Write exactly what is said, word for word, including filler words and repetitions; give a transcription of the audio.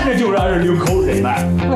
看着就让人流口水呢。